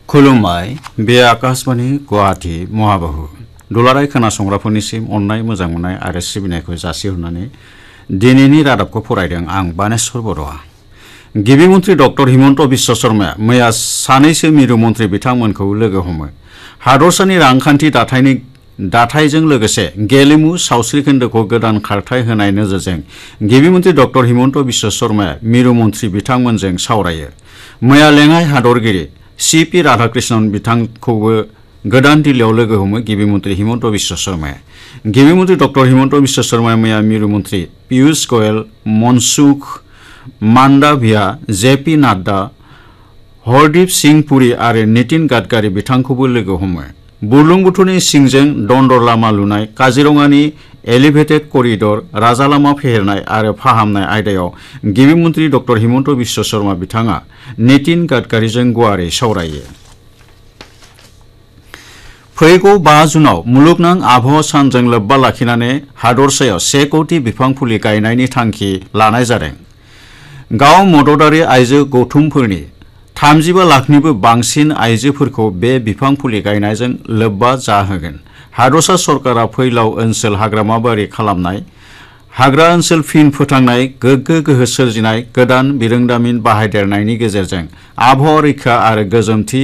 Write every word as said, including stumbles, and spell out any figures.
खुलुमबाय बे आकाशबाणी गुवाहाटी महाबाहु दुलाराय खोनासंग्राफोरनिसिम अननाय मोजां मोननाय आरो सिबिनायखौ जासिहरनानै दिनैनि रादाबखौ फरायदों आं बानेश्वर बर'आ। गिबि मन्त्रि डक्टर हिमन्त बिश्व शर्माया मैया सानैसो मिरु मन्त्रि बिथांमोनखौ लोगो हमो। हादरसानि रांखान्थि दाथायनि दाथायजों लोगोसे गेलेमु सावस्रि खोन्दोखौ गोदान खारथाय होनाय नोजोरजों गिबि मन्त्रि डक्टर हिमन्त बिश्व शर्माया मिरु मन्त्रि बिथांमोनजों सावरायो। मैया लेङाइ हादरगिरि सि पि राधाकृष्णन बिथांखौबो गोदान दिल्लीयाव लोगो हमो गिबि मन्त्रि हिमन्त बिश्व शर्माया। गिबि मन्त्रि डक्टर हिमन्त बिश्व शर्माया मैया मिरु मन्त्रि पीयूष गोयल, मनसुख मांडाभिया, जे पी नाड्डा, हरदीप सिंह पुरी आरो नितिन गडकरी बिथांखौबो लोगो हमो। बुरलुंबुथुरनि सिंजों दन्दर लामा लुनाय, काजिरङानि एलिभेटेड करिडर, राजा लामा फेहेरनाय आरो फाहामनाय आयदायाव गिबि मन्त्रि डक्टर हिमन्त बिश्व शर्मा बिथाङा नितिन गडकरीजों गुवारै सावरायो। फैगौ बा जुनाव मुलुगनां आबहावा सानजों लोब्बा लाखिनानै हादरसायाव से कौटि बिफां फुलि गायनायनि थांखि लानाय जादों। गाव मददारि आइजो गौथुमफोरनि थामजिबा लाखनिबो बांसिन आइजोफोरखौ बे बिफां फुलि गायनायजों लोब्बा जाहोगोन। हादरसा सरकारा फैलाव ओनसोल हाग्रामाबारि खालामनाय, हाग्रा ओनसोल फिन फोथांनाय, गोग्गो गोहो सोरजिनाय, गोदान बिरोंदामिन बाहायदेरनायनि गेजेरजों आबहावा रैखा आरो गोजोनथि